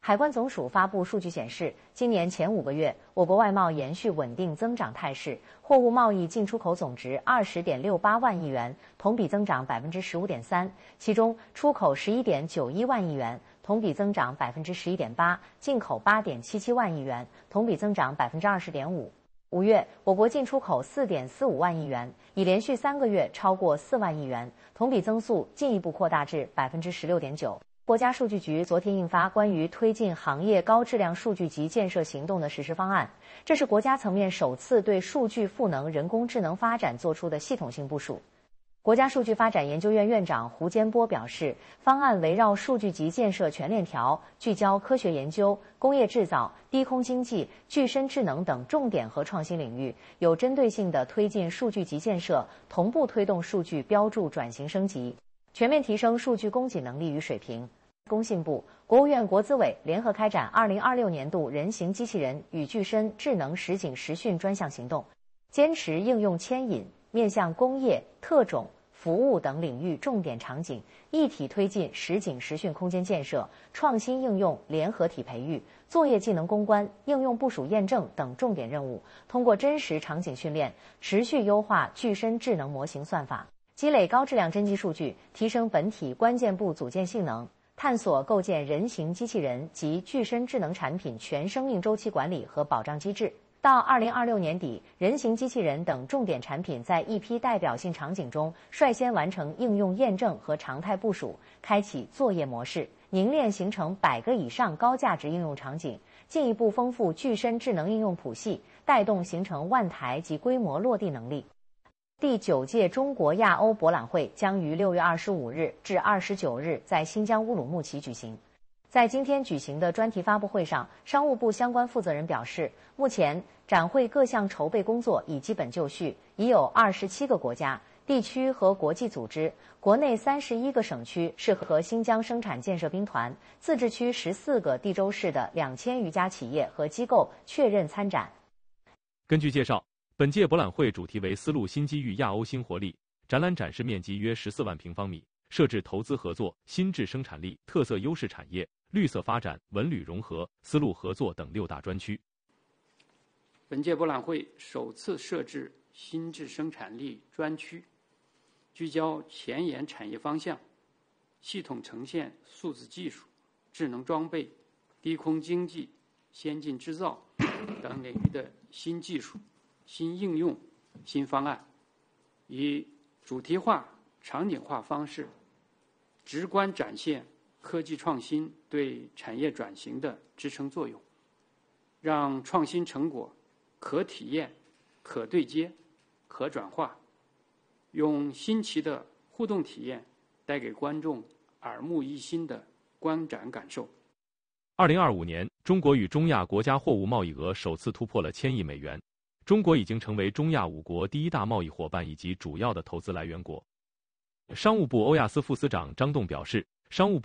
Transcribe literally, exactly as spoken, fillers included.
海关总署发布数据显示，今年前五个月，我国外贸延续稳定增长态势，货物贸易进出口总值二十点六八万亿元，同比增长百分之十五点三，其中出口十一点九一万亿元，同比增长百分之十一点八，进口八点七七万亿元，同比增长百分之二十点五。五月，我国进出口四点四五万亿元，已连续三个月超过四万亿元，同比增速进一步扩大至百分之十六点九。国家数据局昨天印发关于推进行业高质量数据集建设行动的实施方案，这是国家层面首次对数据赋能人工智能发展作出的系统性部署。国家数据发展研究院院长胡坚波表示，方案围绕数据集建设全链条，聚焦科学研究、工业制造、低空经济、具身智能等重点和创新领域，有针对性地推进数据集建设，同步推动数据标注转型升级，全面提升数据供给能力与水平。工信部、国务院国资委联合开展二零二六年度人形机器人与具身智能实景实训专项行动，坚持应用牵引，面向工业、特种、服务等领域重点场景，一体推进实景实训空间建设、创新应用联合体培育、作业技能攻关、应用部署验证等重点任务，通过真实场景训练，持续优化具身智能模型算法，积累高质量真机数据，提升本体关键部组件性能，探索构建人形机器人及具身智能产品全生命周期管理和保障机制。到二零二六年底，人形机器人等重点产品在一批代表性场景中率先完成应用验证和常态部署，开启作业模式，凝练形成百个以上高价值应用场景，进一步丰富具身智能应用谱系，带动形成万台及规模落地能力。第九届中国亚欧博览会将于六月二十五日至二十九日在新疆乌鲁木齐举行。在今天举行的专题发布会上，商务部相关负责人表示，目前展会各项筹备工作已基本就绪，已有二十七个国家、地区和国际组织，国内三十一个省区是和新疆生产建设兵团，自治区十四个地州市的两千余家企业和机构确认参展。 根据介绍，本届博览会主题为丝路新机遇亚欧新活力，展览展示面积约十四万平方米，设置投资合作、新质生产力、特色优势产业、绿色发展、文旅融合、丝路合作等六大专区。 本届博览会首次设置新质生产力专区，聚焦前沿产业方向，系统呈现数字技术、智能装备、低空经济、先进制造等领域的新技术、新应用、新方案，以主题化、场景化方式，直观展现科技创新对产业转型的支撑作用，让创新成果可体验、可对接、可转化，用新奇的互动体验带给观众耳目一新的观展感受。 二零二五年，中国与中亚国家货物贸易额首次突破了千亿美元，中国已经成为中亚五国第一大贸易伙伴以及主要的投资来源国。商务部欧亚司副司长张栋表示，商务部